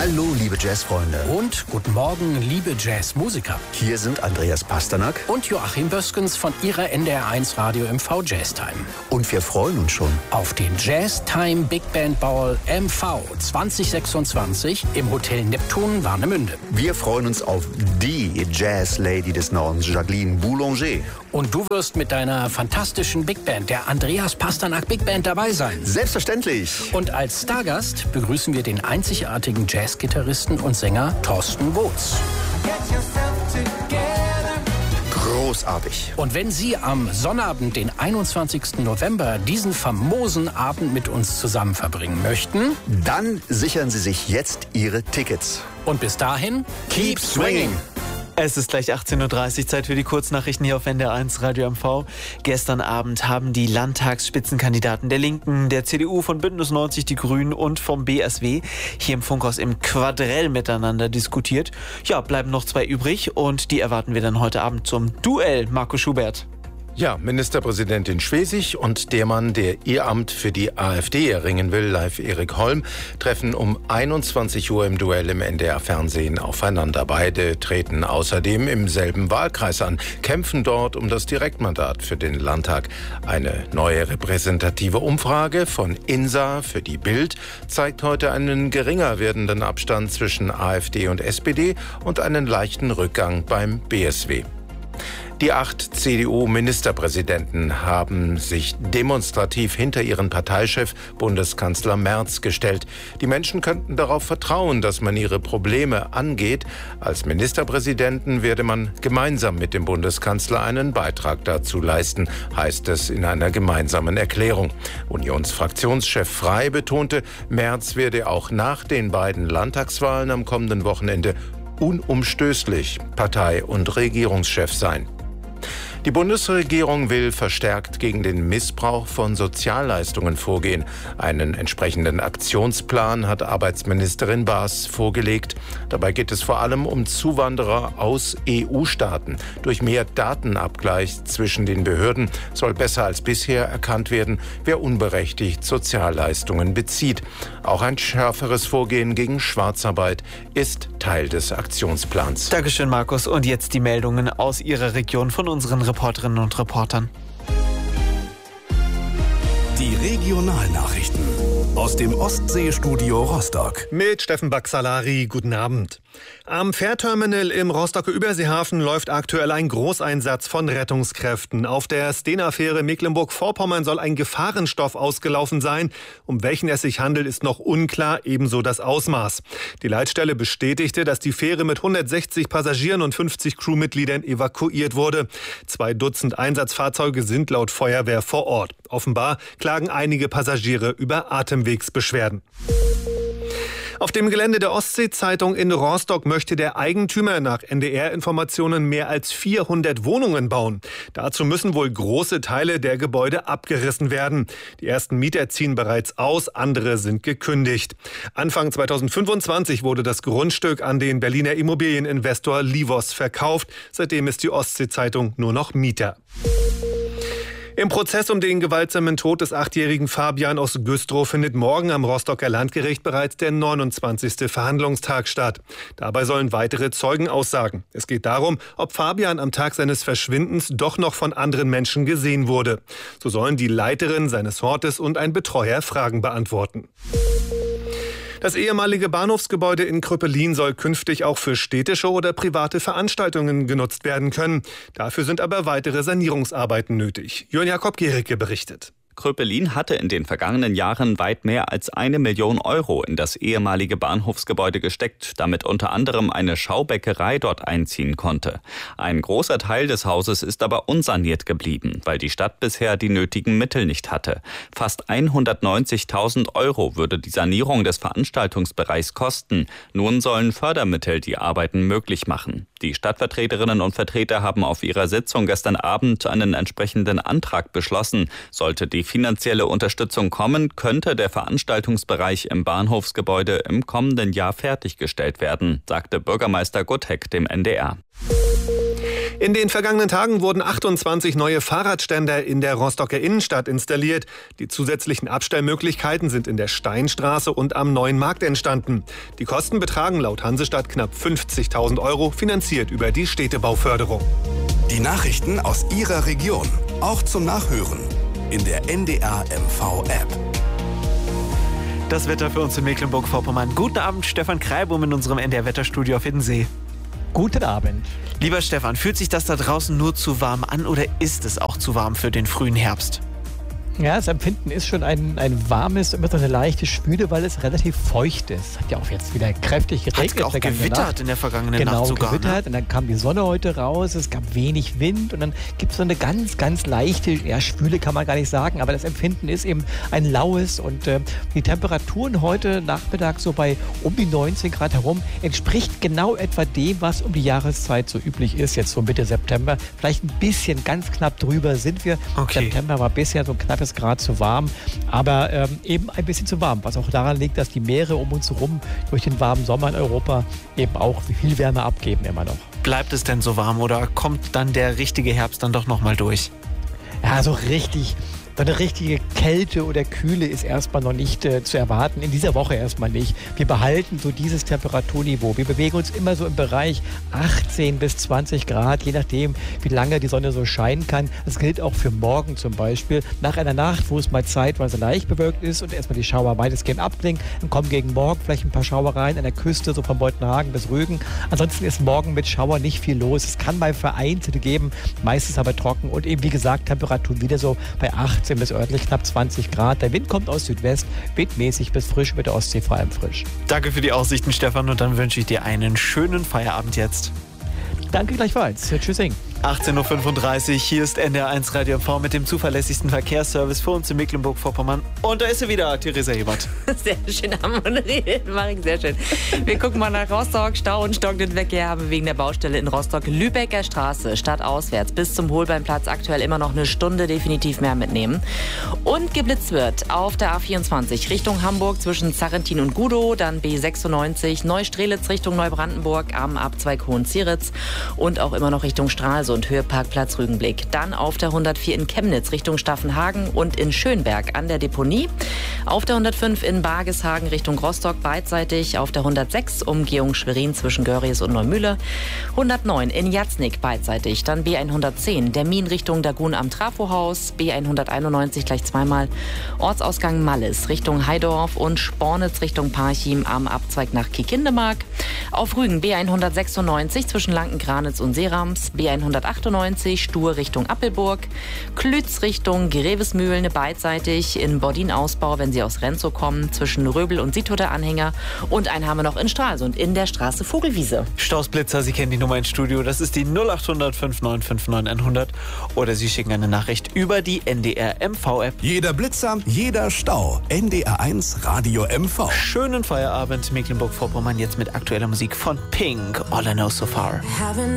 Hallo, liebe Jazzfreunde. Und guten Morgen, liebe Jazzmusiker. Hier sind Andreas Pasternak und Joachim Böskens von Ihrer NDR1 Radio MV Jazz Time. Und wir freuen uns schon auf den Jazz Time Big Band Ball MV 2026 im Hotel Neptun Warnemünde. Wir freuen uns auf die Jazz Lady des Nordens, Jacqueline Boulanger. Und du wirst mit deiner fantastischen Big Band, der Andreas Pasternak Big Band, dabei sein. Selbstverständlich. Und als Stargast begrüßen wir den einzigartigen Jazzgitarristen und Sänger Thorsten Woods. Großartig. Und wenn Sie am Sonnabend, den 21. November, diesen famosen Abend mit uns zusammen verbringen möchten, dann sichern Sie sich jetzt Ihre Tickets. Und bis dahin, keep swinging! Es ist gleich 18.30 Uhr, Zeit für die Kurznachrichten hier auf NDR1 Radio MV. Gestern Abend haben die Landtagsspitzenkandidaten der Linken, der CDU, von Bündnis 90 Die Grünen und vom BSW hier im Funkhaus im Quadrell miteinander diskutiert. Ja, bleiben noch 2 übrig und die erwarten wir dann heute Abend zum Duell. Marco Schubert. Ja, Ministerpräsidentin Schwesig und der Mann, der ihr Amt für die AfD erringen will, Leif Erik Holm, treffen um 21 Uhr im Duell im NDR-Fernsehen aufeinander. Beide treten außerdem im selben Wahlkreis an, kämpfen dort um das Direktmandat für den Landtag. Eine neue repräsentative Umfrage von INSA für die Bild zeigt heute einen geringer werdenden Abstand zwischen AfD und SPD und einen leichten Rückgang beim BSW. Die 8 CDU-Ministerpräsidenten haben sich demonstrativ hinter ihren Parteichef Bundeskanzler Merz gestellt. Die Menschen könnten darauf vertrauen, dass man ihre Probleme angeht. Als Ministerpräsidenten werde man gemeinsam mit dem Bundeskanzler einen Beitrag dazu leisten, heißt es in einer gemeinsamen Erklärung. Unionsfraktionschef Frey betonte, Merz werde auch nach den beiden Landtagswahlen am kommenden Wochenende unumstößlich Partei- und Regierungschef sein. Die Bundesregierung will verstärkt gegen den Missbrauch von Sozialleistungen vorgehen. Einen entsprechenden Aktionsplan hat Arbeitsministerin Baas vorgelegt. Dabei geht es vor allem um Zuwanderer aus EU-Staaten. Durch mehr Datenabgleich zwischen den Behörden soll besser als bisher erkannt werden, wer unberechtigt Sozialleistungen bezieht. Auch ein schärferes Vorgehen gegen Schwarzarbeit ist Teil des Aktionsplans. Dankeschön, Markus. Und jetzt die Meldungen aus Ihrer Region von unseren Reporterinnen und Reportern. Die Regionalnachrichten aus dem Ostseestudio Rostock. Mit Steffen Baxalari, guten Abend. Am Fährterminal im Rostocker Überseehafen läuft aktuell ein Großeinsatz von Rettungskräften. Auf der Stena-Fähre Mecklenburg-Vorpommern soll ein Gefahrenstoff ausgelaufen sein. Um welchen es sich handelt, ist noch unklar, ebenso das Ausmaß. Die Leitstelle bestätigte, dass die Fähre mit 160 Passagieren und 50 Crewmitgliedern evakuiert wurde. 2 Dutzend Einsatzfahrzeuge sind laut Feuerwehr vor Ort. Offenbar klagen einige Passagiere über Atemwegsbeschwerden. Auf dem Gelände der Ostsee-Zeitung in Rostock möchte der Eigentümer nach NDR-Informationen mehr als 400 Wohnungen bauen. Dazu müssen wohl große Teile der Gebäude abgerissen werden. Die ersten Mieter ziehen bereits aus, andere sind gekündigt. Anfang 2025 wurde das Grundstück an den Berliner Immobilieninvestor Livos verkauft. Seitdem ist die Ostsee-Zeitung nur noch Mieter. Im Prozess um den gewaltsamen Tod des 8-jährigen Fabian aus Güstrow findet morgen am Rostocker Landgericht bereits der 29. Verhandlungstag statt. Dabei sollen weitere Zeugen aussagen. Es geht darum, ob Fabian am Tag seines Verschwindens doch noch von anderen Menschen gesehen wurde. So sollen die Leiterin seines Hortes und ein Betreuer Fragen beantworten. Das ehemalige Bahnhofsgebäude in Kröpelin soll künftig auch für städtische oder private Veranstaltungen genutzt werden können. Dafür sind aber weitere Sanierungsarbeiten nötig. Jörn Jakob Gericke berichtet. Kröpelin hatte in den vergangenen Jahren weit mehr als 1 Million Euro in das ehemalige Bahnhofsgebäude gesteckt, damit unter anderem eine Schaubäckerei dort einziehen konnte. Ein großer Teil des Hauses ist aber unsaniert geblieben, weil die Stadt bisher die nötigen Mittel nicht hatte. Fast 190.000 Euro würde die Sanierung des Veranstaltungsbereichs kosten. Nun sollen Fördermittel die Arbeiten möglich machen. Die Stadtvertreterinnen und Vertreter haben auf ihrer Sitzung gestern Abend einen entsprechenden Antrag beschlossen. Sollte die finanzielle Unterstützung kommen, könnte der Veranstaltungsbereich im Bahnhofsgebäude im kommenden Jahr fertiggestellt werden, sagte Bürgermeister Gutteck dem NDR. In den vergangenen Tagen wurden 28 neue Fahrradständer in der Rostocker Innenstadt installiert. Die zusätzlichen Abstellmöglichkeiten sind in der Steinstraße und am Neuen Markt entstanden. Die Kosten betragen laut Hansestadt knapp 50.000 €, finanziert über die Städtebauförderung. Die Nachrichten aus Ihrer Region, auch zum Nachhören in der NDR MV-App. Das Wetter für uns in Mecklenburg-Vorpommern. Guten Abend, Stefan Kreibum in unserem NDR-Wetterstudio auf Hiddensee. Guten Abend. Lieber Stefan, fühlt sich das da draußen nur zu warm an oder ist es auch zu warm für den frühen Herbst? Ja, das Empfinden ist schon ein warmes, immer so eine leichte Schwüle, weil es relativ feucht ist. Hat ja auch jetzt wieder kräftig geregnet. Hat auch gewittert in der vergangenen Nacht sogar. Genau, gewittert. Und dann kam die Sonne heute raus, es gab wenig Wind und dann gibt es so eine ganz, ganz leichte, Schwüle kann man gar nicht sagen, aber das Empfinden ist eben ein laues und die Temperaturen heute Nachmittag so bei um die 19 Grad herum entspricht genau etwa dem, was um die Jahreszeit so üblich ist, jetzt so Mitte September. Vielleicht ein bisschen ganz knapp drüber sind wir. Okay. September war bisher so ein knappes Grad zu warm, aber eben ein bisschen zu warm, was auch daran liegt, dass die Meere um uns herum durch den warmen Sommer in Europa eben auch viel Wärme abgeben immer noch. Bleibt es denn so warm oder kommt dann der richtige Herbst dann doch nochmal durch? Ja, so eine richtige Kälte oder Kühle ist erstmal noch nicht zu erwarten. In dieser Woche erstmal nicht. Wir behalten so dieses Temperaturniveau. Wir bewegen uns immer so im Bereich 18 bis 20 Grad, je nachdem, wie lange die Sonne so scheinen kann. Das gilt auch für morgen zum Beispiel. Nach einer Nacht, wo es mal zeitweise leicht bewölkt ist und erstmal die Schauer weitestgehend abklingen, dann kommen gegen morgen vielleicht ein paar Schauereien an der Küste, so von Beutenhagen bis Rügen. Ansonsten ist morgen mit Schauer nicht viel los. Es kann mal vereinzelte geben, meistens aber trocken und eben, wie gesagt, Temperaturen wieder so bei 18 bis örtlich knapp 20 Grad. Der Wind kommt aus Südwest, windmäßig bis frisch, mit der Ostsee vor allem frisch. Danke für die Aussichten, Stefan, und dann wünsche ich dir einen schönen Feierabend jetzt. Danke gleichfalls. Tschüssing. 18.35 Uhr, hier ist NDR1 Radio MV mit dem zuverlässigsten Verkehrsservice für uns in Mecklenburg-Vorpommern. Und da ist sie wieder, Theresa Hebert. Sehr schön moderiert, Marek, sehr schön. Wir gucken mal nach Rostock. Stau und stockenden Verkehr haben wir wegen der Baustelle in Rostock. Lübecker Straße, stadtauswärts bis zum Holbeinplatz. Aktuell immer noch eine Stunde, definitiv mehr mitnehmen. Und geblitzt wird auf der A24 Richtung Hamburg zwischen Zarrentin und Gudow, dann B96 Neustrelitz Richtung Neubrandenburg am Abzweig Hohenzieritz und auch immer noch Richtung Stralsund. Und Höheparkplatz Rügenblick. Dann auf der 104 in Chemnitz Richtung Staffenhagen und in Schönberg an der Deponie. Auf der 105 in Bargeshagen Richtung Rostock beidseitig. Auf der 106 Umgehung Schwerin zwischen Görries und Neumühle. 109 in Jatznik beidseitig. Dann B110 der Min Richtung Dagun am Trafohaus. B191 gleich zweimal. Ortsausgang Mallis Richtung Heidorf und Spornitz Richtung Parchim am Abzweig nach Kiekindemark. Auf Rügen B196 zwischen Lanken-Granitz und Seerams. B198 Stur Richtung Appelburg, Klütz Richtung Grevesmühlen beidseitig, in Bordin-Ausbau, wenn Sie aus Renzow kommen, zwischen Röbel und Sietoter Anhänger und einen haben wir noch in Stralsund in der Straße Vogelwiese. Stausblitzer, Sie kennen die Nummer ins Studio, das ist die 0800 5959 100 oder Sie schicken eine Nachricht über die NDR MV-App. Jeder Blitzer, jeder Stau. NDR1 Radio MV. Schönen Feierabend, Mecklenburg-Vorpommern, jetzt mit aktueller Musik von Pink, All I Know So Far.